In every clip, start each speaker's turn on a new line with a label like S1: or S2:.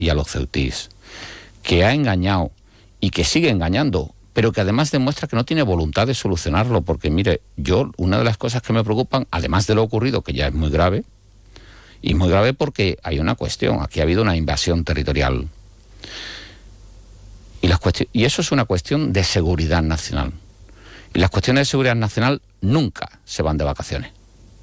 S1: y a los ceutíes, que ha engañado y que sigue engañando, pero que además demuestra que no tiene voluntad de solucionarlo, porque mire, una de las cosas que me preocupan, además de lo ocurrido, que ya es muy grave, y muy grave porque hay una cuestión, aquí ha habido una invasión territorial, y eso es una cuestión de seguridad nacional, y las cuestiones de seguridad nacional nunca se van de vacaciones,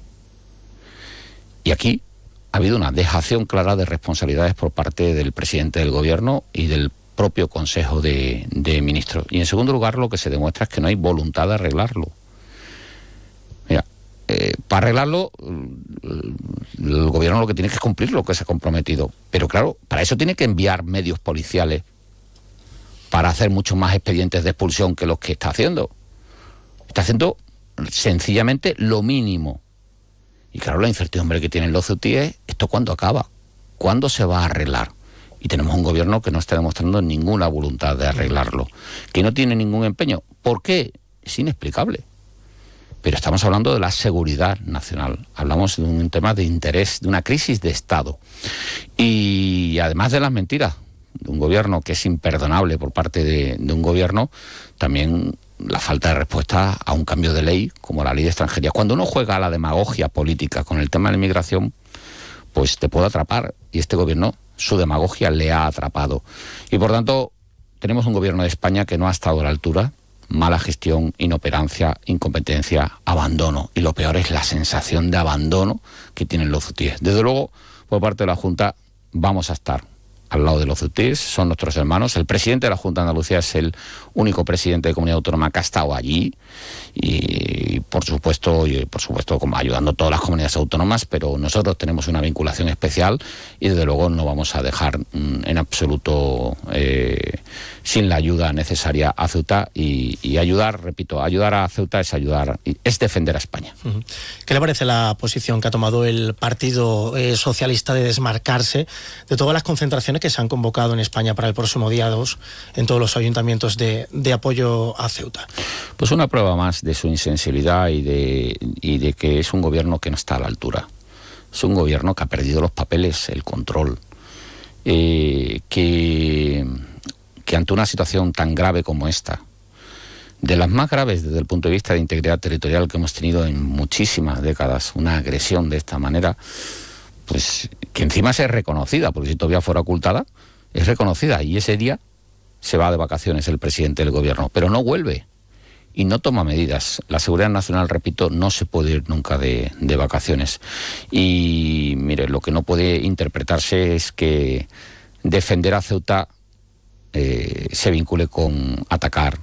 S1: y aquí ha habido una dejación clara de responsabilidades por parte del presidente del gobierno y del propio Consejo de Ministros. Y en segundo lugar, lo que se demuestra es que no hay voluntad de arreglarlo. Mira, para arreglarlo, el gobierno lo que tiene que es cumplir lo que se ha comprometido. Pero claro, para eso tiene que enviar medios policiales para hacer muchos más expedientes de expulsión que los que está haciendo. Está haciendo sencillamente lo mínimo. Y claro, la incertidumbre que tienen los ceutíes, ¿esto cuándo acaba? ¿Cuándo se va a arreglar? Y tenemos un gobierno que no está demostrando ninguna voluntad de arreglarlo, que no tiene ningún empeño. ¿Por qué? Es inexplicable. Pero estamos hablando de la seguridad nacional, hablamos de un tema de interés, de una crisis de Estado. Y además de las mentiras de un gobierno que es imperdonable por parte de un gobierno, también la falta de respuesta a un cambio de ley como la ley de extranjería. Cuando uno juega a la demagogia política con el tema de la inmigración, pues te puede atrapar, y este gobierno, su demagogia le ha atrapado. Y por tanto, tenemos un gobierno de España que no ha estado a la altura, mala gestión, inoperancia, incompetencia, abandono, y lo peor es la sensación de abandono que tienen los ceutíes. Desde luego, por parte de la Junta, vamos a estar al lado de los ceutíes, son nuestros hermanos. El presidente de la Junta de Andalucía es el único presidente de comunidad autónoma que ha estado allí, y por supuesto como ayudando a todas las comunidades autónomas, pero nosotros tenemos una vinculación especial y desde luego no vamos a dejar en absoluto sin la ayuda necesaria a Ceuta, y ayudar, repito, ayudar a Ceuta es ayudar, es defender a España.
S2: ¿Qué le parece la posición que ha tomado el Partido Socialista de desmarcarse de todas las concentraciones que se han convocado en España para el próximo día 2 en todos los ayuntamientos de apoyo a Ceuta?
S1: Pues una prueba más de su insensibilidad y de que es un gobierno que no está a la altura. Es un gobierno que ha perdido los papeles, el control, que ante una situación tan grave como esta, de las más graves desde el punto de vista de integridad territorial que hemos tenido en muchísimas décadas, una agresión de esta manera, pues que encima es reconocida, porque si todavía fuera ocultada, es reconocida, y ese día se va de vacaciones el presidente del gobierno, pero no vuelve y no toma medidas. La seguridad nacional, repito, no se puede ir nunca de vacaciones. Y mire, lo que no puede interpretarse es que defender a Ceuta se vincule con atacar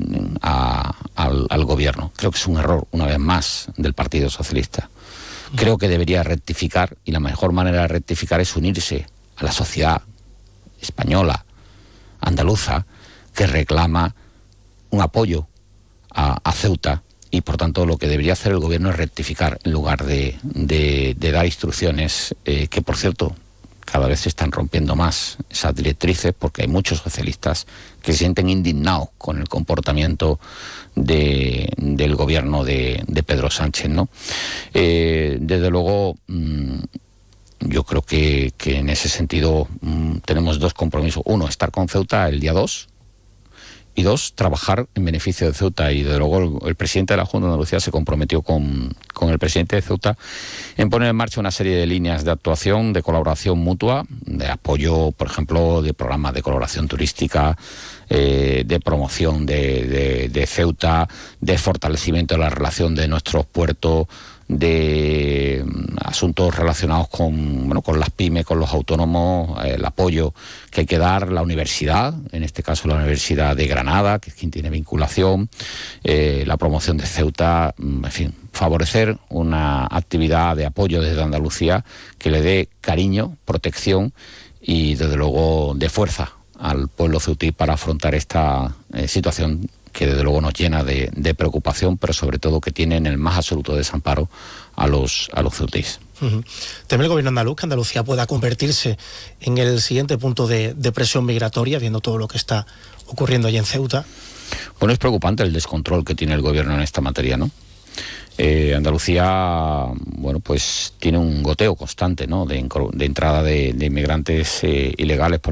S1: al gobierno. Creo que es un error, una vez más, del Partido Socialista. Creo que debería rectificar, y la mejor manera de rectificar es unirse a la sociedad española, andaluza, que reclama un apoyo a Ceuta, y por tanto lo que debería hacer el gobierno es rectificar en lugar de dar instrucciones que, por cierto, cada vez se están rompiendo más esas directrices, porque hay muchos socialistas que se sienten indignados con el comportamiento del gobierno de Pedro Sánchez, ¿no? Desde luego, yo creo que en ese sentido tenemos dos compromisos. Uno, estar con Ceuta el día 2, y dos, trabajar en beneficio de Ceuta. Y desde luego el presidente de la Junta de Andalucía se comprometió con el presidente de Ceuta en poner en marcha una serie de líneas de actuación, de colaboración mutua, de apoyo, por ejemplo, de programas de colaboración turística, de promoción de Ceuta, de fortalecimiento de la relación de nuestros puertos, de asuntos relacionados con las pymes, con los autónomos, el apoyo que hay que dar, la universidad, en este caso la Universidad de Granada, que es quien tiene vinculación, la promoción de Ceuta, en fin, favorecer una actividad de apoyo desde Andalucía que le dé cariño, protección y desde luego de fuerza al pueblo ceutí para afrontar esta situación que desde luego nos llena de preocupación, pero sobre todo que tiene en el más absoluto desamparo a los ceutíes.
S2: ¿Teme el gobierno andaluz que Andalucía pueda convertirse en el siguiente punto de presión migratoria, viendo todo lo que está ocurriendo allí en Ceuta?
S1: Bueno, es preocupante el descontrol que tiene el gobierno en esta materia, ¿no? Andalucía, bueno, pues tiene un goteo constante, ¿no?, de entrada de inmigrantes ilegales